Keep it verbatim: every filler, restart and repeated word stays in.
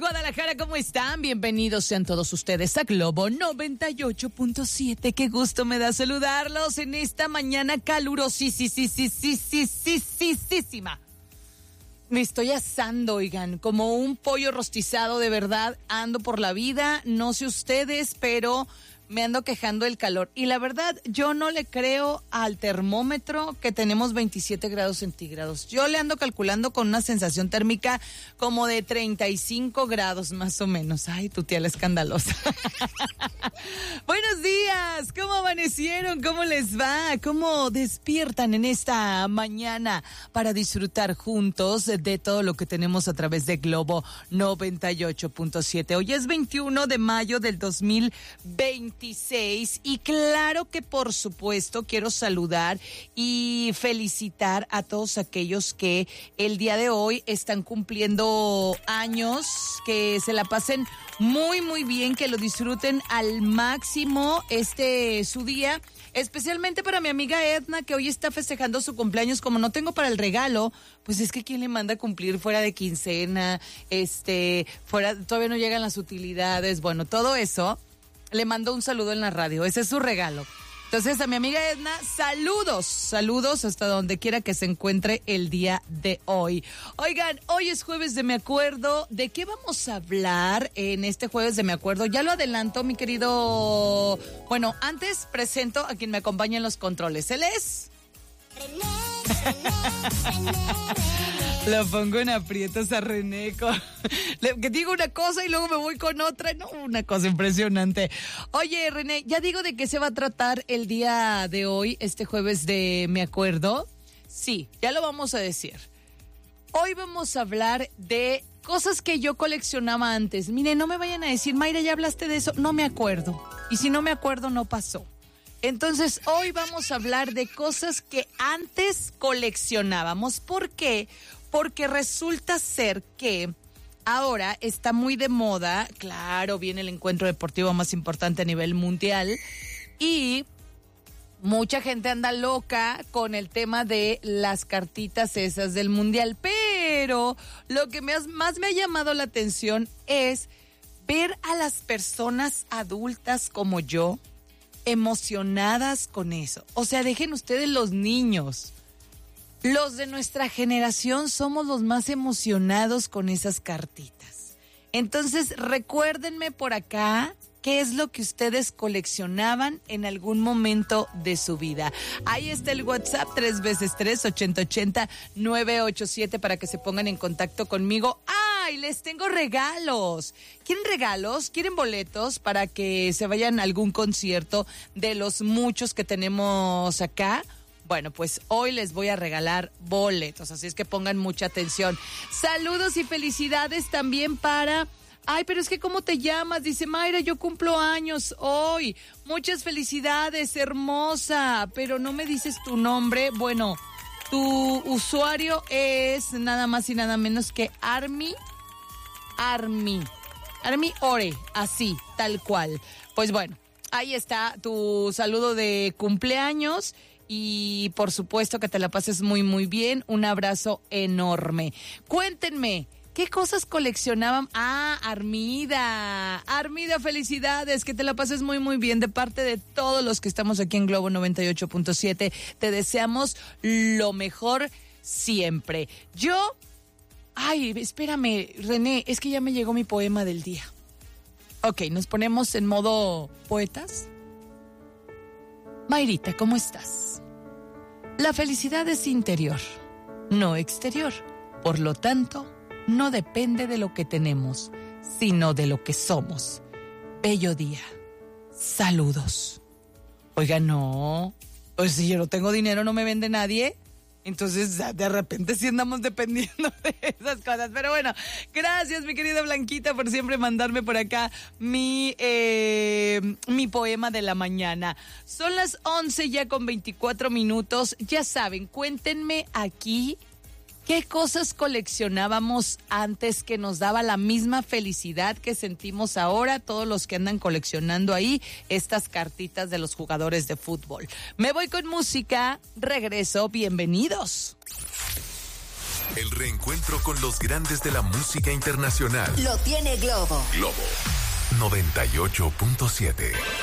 Guadalajara, ¿cómo están? Bienvenidos sean todos ustedes a Globo noventa y ocho punto siete. Qué gusto me da saludarlos en esta mañana calurosísima. Me estoy asando, oigan, como un pollo rostizado, de verdad. Ando por la vida, no sé ustedes, pero me ando quejando del calor. Y la verdad, yo no le creo al termómetro que tenemos veintisiete grados centígrados. Yo le ando calculando con una sensación térmica como de treinta y cinco grados más o menos. Ay, tu tía la escandalosa. Buenos días, ¿cómo amanecieron? ¿Cómo les va? ¿Cómo despiertan en esta mañana para disfrutar juntos de todo lo que tenemos a través de Globo noventa y ocho punto siete? Hoy es veintiuno de mayo del dos mil veintiséis y claro que por supuesto quiero saludar y felicitar a todos aquellos que el día de hoy están cumpliendo años, que se la pasen muy muy bien, que lo disfruten al máximo este su día, especialmente para mi amiga Edna, que hoy está festejando su cumpleaños. Como no tengo para el regalo, pues es que quién le manda a cumplir fuera de quincena, este, fuera, todavía no llegan las utilidades, bueno, todo eso. Le mando un saludo en la radio, ese es su regalo. Entonces a mi amiga Edna, saludos, saludos hasta donde quiera que se encuentre el día de hoy. Oigan, hoy es jueves de Me Acuerdo. ¿De qué vamos a hablar en este jueves de Me Acuerdo? Ya lo adelanto, mi querido... Bueno, antes presento a quien me acompaña en los controles. Él es... René, René, René, René. Lo pongo en aprietos a René, con... que digo una cosa y luego me voy con otra, no, una cosa impresionante. Oye, René, ¿ya digo de qué se va a tratar el día de hoy, este jueves de Me Acuerdo? Sí, ya lo vamos a decir. Hoy vamos a hablar de cosas que yo coleccionaba antes. Mire, no me vayan a decir, Mayra, ¿ya hablaste de eso? No me acuerdo. Y si no me acuerdo, no pasó. Entonces, hoy vamos a hablar de cosas que antes coleccionábamos. ¿Por qué? Porque resulta ser que ahora está muy de moda, claro, viene el encuentro deportivo más importante a nivel mundial y mucha gente anda loca con el tema de las cartitas esas del mundial, pero lo que me has, más me ha llamado la atención es ver a las personas adultas como yo emocionadas con eso. O sea, dejen ustedes los niños. Los de nuestra generación somos los más emocionados con esas cartitas. Entonces, recuérdenme por acá qué es lo que ustedes coleccionaban en algún momento de su vida. Ahí está el WhatsApp, tres veces tres, ochenta ochenta, nueve ocho siete, para que se pongan en contacto conmigo. ¡Ay, les tengo regalos! ¿Quieren regalos? ¿Quieren boletos para que se vayan a algún concierto de los muchos que tenemos acá? Bueno, pues hoy les voy a regalar boletos, así es que pongan mucha atención. Saludos y felicidades también para... Ay, pero es que ¿cómo te llamas? Dice Mayra, yo cumplo años hoy. Muchas felicidades, hermosa. Pero no me dices tu nombre. Bueno, tu usuario es nada más y nada menos que Armi. Armi. Armi Ore, así, tal cual. Pues bueno, ahí está tu saludo de cumpleaños. Y por supuesto que te la pases muy muy bien. Un abrazo enorme. Cuéntenme, ¿qué cosas coleccionaban? Ah, Armida. Armida, felicidades, que te la pases muy muy bien. De parte de todos los que estamos aquí en Globo noventa y ocho punto siete, te deseamos lo mejor siempre. Yo, ay, espérame, René, es que ya me llegó mi poema del día. Ok, nos ponemos en modo poetas. Mayrita, ¿cómo estás? La felicidad es interior, no exterior. Por lo tanto, no depende de lo que tenemos, sino de lo que somos. Bello día. Saludos. Oiga, no. Pues si yo no tengo dinero, no me vende nadie. Entonces, de repente sí andamos dependiendo de esas cosas. Pero bueno, gracias, mi querida Blanquita, por siempre mandarme por acá mi, eh, mi poema de la mañana. Son las once ya con veinticuatro minutos. Ya saben, cuéntenme aquí ¿qué cosas coleccionábamos antes que nos daba la misma felicidad que sentimos ahora todos los que andan coleccionando ahí estas cartitas de los jugadores de fútbol? Me voy con música, regreso, bienvenidos. El reencuentro con los grandes de la música internacional. Lo tiene Globo. Globo noventa y ocho punto siete.